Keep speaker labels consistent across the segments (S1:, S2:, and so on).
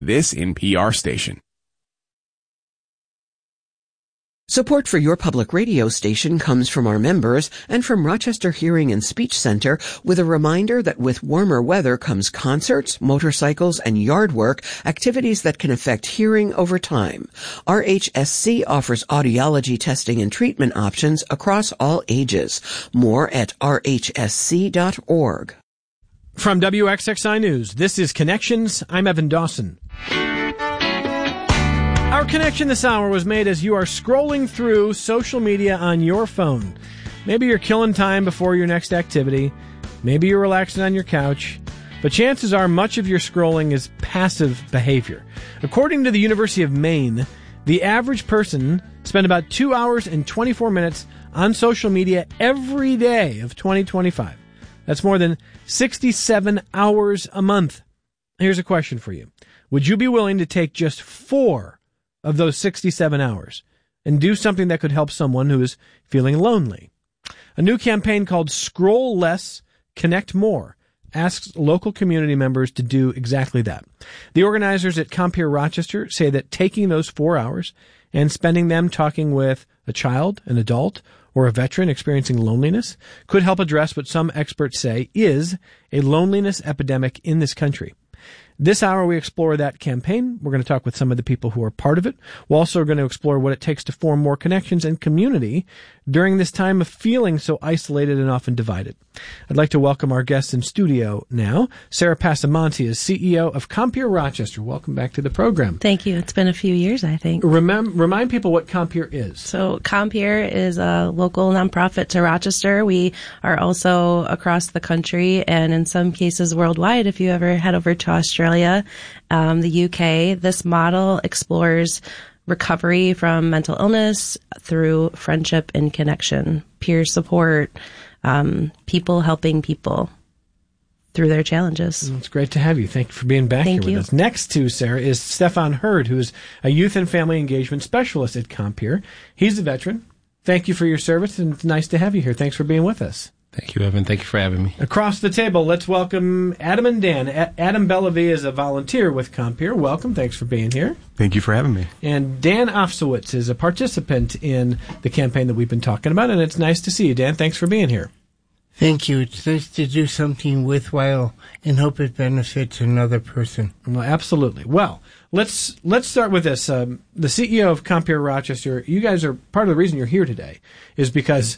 S1: this NPR station.
S2: Support for your public radio station comes from our members and from Rochester Hearing and Speech Center, with a reminder that with warmer weather comes concerts, motorcycles, and yard work, activities that can affect hearing over time. RHSC offers audiology testing and treatment options across all ages. More at rhsc.org.
S3: From WXXI News, this is Connections. I'm Evan Dawson. Our connection this hour was made as you are scrolling through social media on your phone. Maybe you're killing time before your next activity. Maybe you're relaxing on your couch. But chances are much of your scrolling is passive behavior. According to the University of Maine, the average person spent about 2 hours and 24 minutes on social media every day of 2025. That's more than 67 hours a month. Here's a question for you. Would you be willing to take just 4 of those 67 hours and do something that could help someone who is feeling lonely? A new campaign called Scroll Less, Connect More asks local community members to do exactly that. The organizers at Compeer Rochester say that taking those 4 hours and spending them talking with a child, an adult, or a veteran experiencing loneliness could help address what some experts say is a loneliness epidemic in this country. This hour, we explore that campaign. We're going to talk with some of the people who are part of it. We're also going to explore what it takes to form more connections and community during this time of feeling so isolated and often divided. I'd like to welcome our guests in studio now. Sarah Passamonte is CEO of Compeer Rochester. Welcome back to the program.
S4: Thank you. It's been a few years, I think.
S3: Remind people what Compeer is.
S4: So Compeer is a local nonprofit to Rochester. We are also across the country and in some cases worldwide. If you ever head over to Australia, the UK, this model explores recovery from mental illness through friendship and connection, peer support, people helping people through their challenges.
S3: It's great to have you. Thank you for being back here with us. Next to Sarah is Stefan Hurd, who is a youth and family engagement specialist at Compeer. He's a veteran. Thank you for your service, and it's nice to have you here. Thanks for being with us.
S5: Thank you, Evan. Thank you for having me.
S3: Across the table, let's welcome Adam and Dan. Adam Bellavie is a volunteer with Compeer. Welcome. Thanks for being here.
S6: Thank you for having me.
S3: And Dan Ofsowitz is a participant in the campaign that we've been talking about, and it's nice to see you, Dan. Thanks for being here.
S7: Thank you. It's nice to do something worthwhile and hope it benefits another person.
S3: Well, absolutely. Well, let's start with this. The CEO of Compeer Rochester, you guys are part of the reason you're here today is because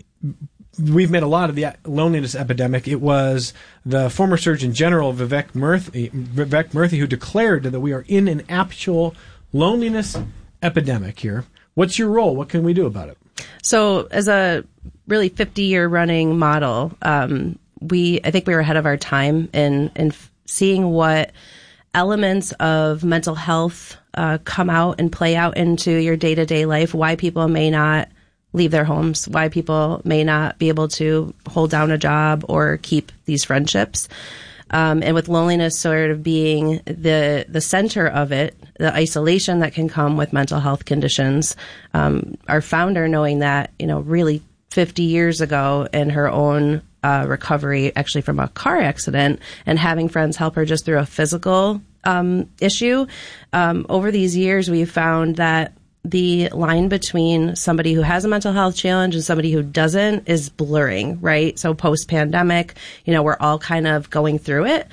S3: we've made a lot of the loneliness epidemic. It was the former Surgeon General, Vivek Murthy, who declared that we are in an actual loneliness epidemic here. What's your role? What can we do about it?
S4: So as a really 50-year running model, I think we were ahead of our time in seeing what elements of mental health come out and play out into your day-to-day life, why people may not leave their homes, why people may not be able to hold down a job or keep these friendships. And with loneliness sort of being the center of it, the isolation that can come with mental health conditions, our founder knowing that, really 50 years ago in her own recovery, actually from a car accident, and having friends help her just through a physical issue, over these years we've found that the line between somebody who has a mental health challenge and somebody who doesn't is blurring, right? So post-pandemic, we're all kind of going through it.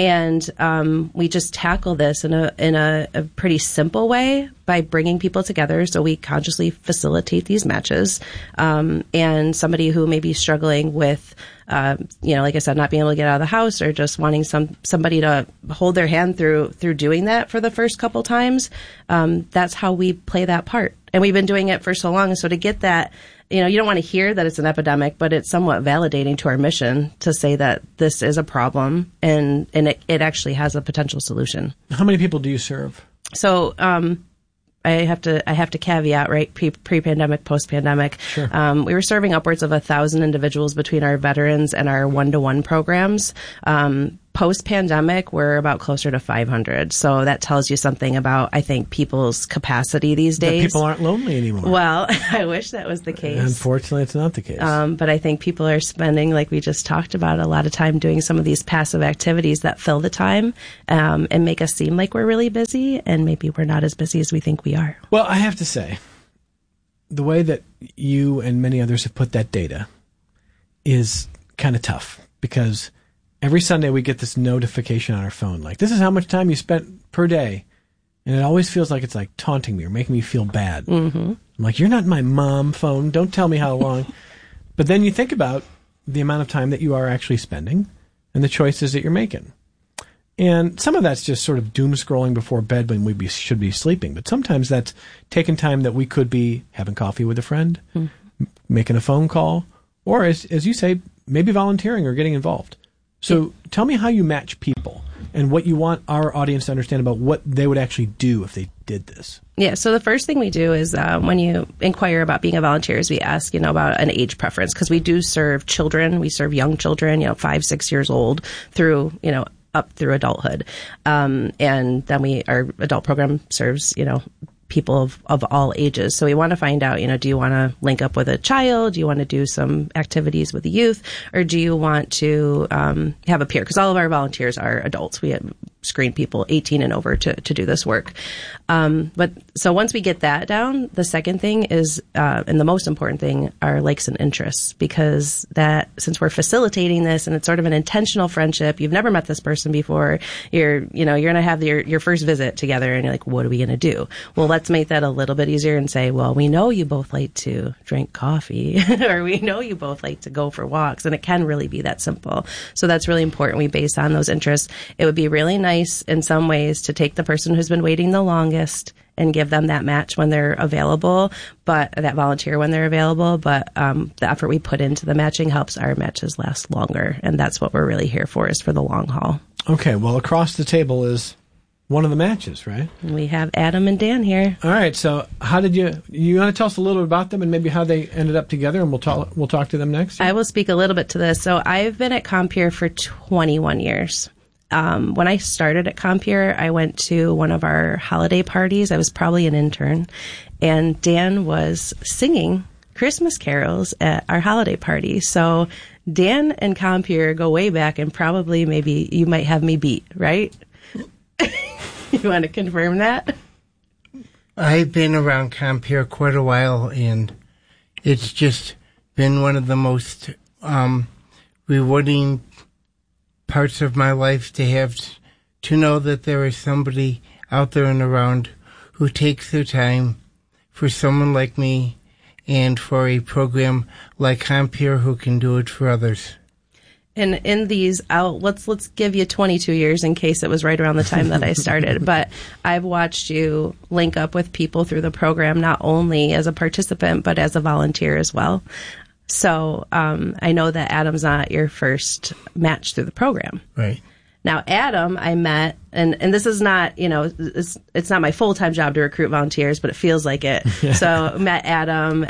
S4: And we just tackle this in a pretty simple way by bringing people together. So we consciously facilitate these matches. And somebody who may be struggling with, like I said, not being able to get out of the house or just wanting somebody to hold their hand through doing that for the first couple times, that's how we play that part. And we've been doing it for so long. So to get that, you don't want to hear that it's an epidemic, but it's somewhat validating to our mission to say that this is a problem and it actually has a potential solution.
S3: How many people do you serve?
S4: So, I have to caveat, right? Pre-pandemic, post-pandemic.
S3: Sure.
S4: We were serving upwards of 1,000 individuals between our veterans and our one-to-one programs. Post-pandemic, we're about closer to 500. So that tells you something about, I think, people's capacity these days.
S3: That people aren't lonely anymore.
S4: Well, I wish that was the case.
S3: Unfortunately, it's not the case.
S4: But I think people are spending, like we just talked about, a lot of time doing some of these passive activities that fill the time and make us seem like we're really busy, and maybe we're not as busy as we think we are.
S3: Well, I have to say, the way that you and many others have put that data is kind of tough, because every Sunday we get this notification on our phone, like, this is how much time you spent per day. And it always feels like it's like taunting me or making me feel bad. Mm-hmm. I'm like, you're not my mom phone. Don't tell me how long. But then you think about the amount of time that you are actually spending and the choices that you're making. And some of that's just sort of doom scrolling before bed when we should be sleeping. But sometimes that's taking time that we could be having coffee with a friend, making a phone call, or as you say, maybe volunteering or getting involved. So tell me how you match people and what you want our audience to understand about what they would actually do if they did this.
S4: Yeah, so the first thing we do is when you inquire about being a volunteer is we ask, about an age preference, because we do serve children. We serve young children, 5, 6 years old through, up through adulthood. And then our adult program serves, people of all ages. So we want to find out, do you want to link up with a child? Do you want to do some activities with the youth? Or do you want to have a peer? Because all of our volunteers are adults. We screen people 18 and over to do this work. But so once we get that down, the second thing is, and the most important thing, are likes and interests, because that, since we're facilitating this and it's sort of an intentional friendship, you've never met this person before, you're going to have your first visit together and you're like, what are we going to do? Well, let's make that a little bit easier and say, well, we know you both like to drink coffee or we know you both like to go for walks, and it can really be that simple. So that's really important. We base on those interests. It would be really nice in some ways to take the person who's been waiting the longest and give them that match when they're available, but that volunteer when they're available. But the effort we put into the matching helps our matches last longer. And that's what we're really here for, is for the long haul.
S3: Okay. Well, across the table is one of the matches, right?
S4: We have Adam and Dan here.
S3: All right. So how did you want to tell us a little bit about them and maybe how they ended up together, and we'll talk to them next?
S4: I will speak a little bit to this. So I've been at Compeer for 21 years. When I started at Compeer, I went to one of our holiday parties. I was probably an intern, and Dan was singing Christmas carols at our holiday party. So Dan and Compeer go way back, and probably maybe you might have me beat, right? You want to confirm that?
S7: I've been around Compeer quite a while, and it's just been one of the most rewarding parts of my life to know that there is somebody out there and around who takes their time for someone like me and for a program like Compeer who can do it for others.
S4: And in these, let's give you 22 years in case it was right around the time that I started. But I've watched you link up with people through the program, not only as a participant, but as a volunteer as well. So I know that Adam's not your first match through the program.
S7: Right.
S4: Now, Adam, I met, and this is not, it's not my full-time job to recruit volunteers, but it feels like it. So met Adam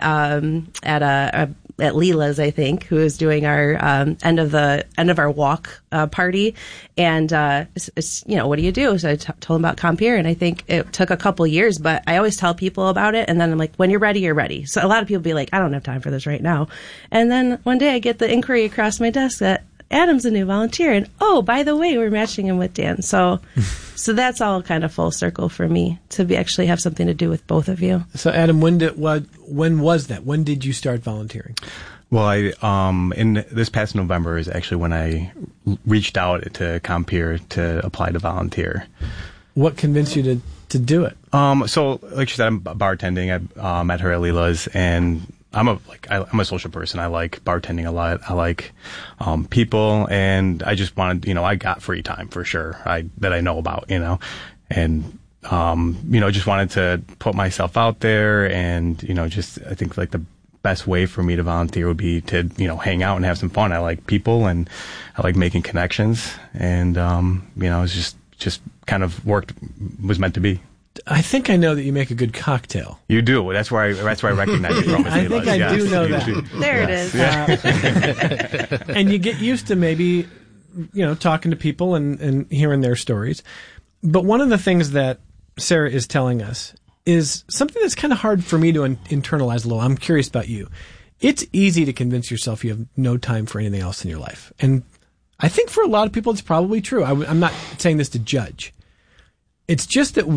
S4: at Leela's, I think, who is doing our end of our walk party. And, what do you do? So I told him about Compeer, and I think it took a couple years, but I always tell people about it. And then I'm like, when you're ready, you're ready. So a lot of people be like, I don't have time for this right now. And then one day I get the inquiry across my desk that Adam's a new volunteer, and by the way, we're matching him with Dan. So that's all kind of full circle for me to actually have something to do with both of you.
S3: So Adam, when was that? When did you start volunteering?
S1: Well, in this past November is actually when I reached out to Compeer to apply to volunteer.
S3: What convinced you to do it?
S1: So like she said, I'm bartending. I met her at Leela's, and I'm a social person. I like bartending a lot. I like people, and I just wanted, I got free time for sure. That I know about, and just wanted to put myself out there, and I think like the best way for me to volunteer would be to hang out and have some fun. I like people, and I like making connections, and it's just kind of was meant to be.
S3: I think I know that you make a good cocktail.
S1: You do. That's where I recognize you from.
S3: I think I do know that.
S4: There it is.
S3: And you get used to maybe talking to people and hearing their stories. But one of the things that Sarah is telling us is something that's kind of hard for me to internalize a little. I'm curious about you. It's easy to convince yourself you have no time for anything else in your life. And I think for a lot of people, it's probably true. I'm not saying this to judge. It's just that